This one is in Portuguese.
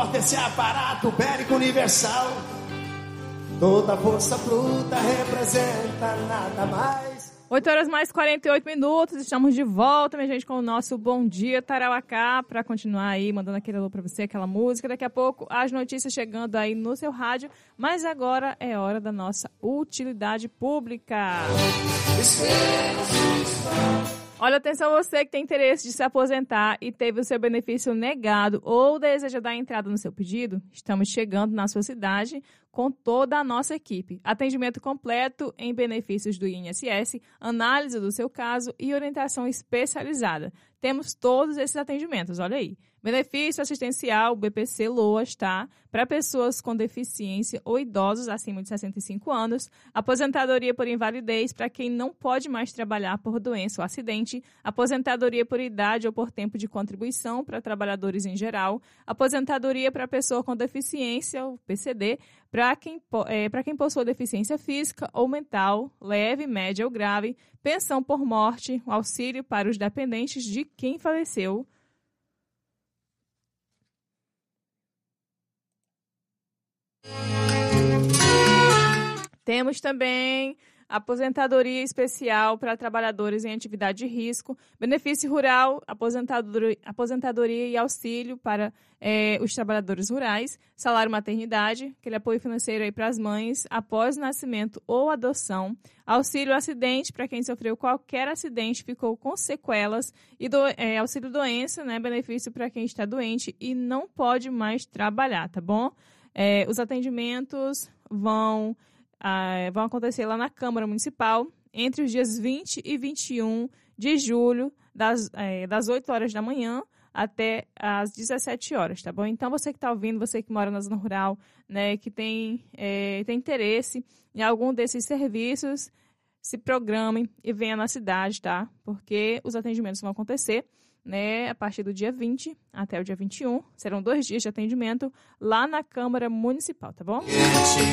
Bota esse aparato bélico universal. Toda força bruta representa nada mais. 8h mais 48, estamos de volta, minha gente, com o nosso Bom Dia Tarauacá, para continuar aí, mandando aquele alô para você, aquela música. Daqui a pouco, as notícias chegando aí no seu rádio, mas agora é hora da nossa utilidade pública. Olha, atenção você que tem interesse de se aposentar e teve o seu benefício negado ou deseja dar entrada no seu pedido, estamos chegando na sua cidade com toda a nossa equipe. Atendimento completo em benefícios do INSS, análise do seu caso e orientação especializada. Temos todos esses atendimentos, olha aí. Benefício assistencial, BPC LOAS, tá? Para pessoas com deficiência ou idosos acima de 65 anos. Aposentadoria por invalidez para quem não pode mais trabalhar por doença ou acidente. Aposentadoria por idade ou por tempo de contribuição para trabalhadores em geral. Aposentadoria para pessoa com deficiência, o PCD, para quem possua deficiência física ou mental, leve, média ou grave. Pensão por morte, o auxílio para os dependentes de quem faleceu. Temos também aposentadoria especial para trabalhadores em atividade de risco, benefício rural, aposentadoria e auxílio para os trabalhadores rurais, salário maternidade, aquele apoio financeiro aí para as mães após o nascimento ou adoção, auxílio acidente para quem sofreu qualquer acidente, ficou com sequelas, e auxílio doença, né, benefício para quem está doente e não pode mais trabalhar, tá bom? Os atendimentos vão acontecer lá na Câmara Municipal entre os dias 20 e 21 de julho, das 8 horas da manhã até as 17 horas, tá bom? Então, você que está ouvindo, você que mora na zona rural, né, que tem interesse em algum desses serviços, se programem e venha na cidade, tá? Porque os atendimentos vão acontecer, né, a partir do dia 20 até o dia 21. Serão 2 dias de atendimento lá na Câmara Municipal, tá bom?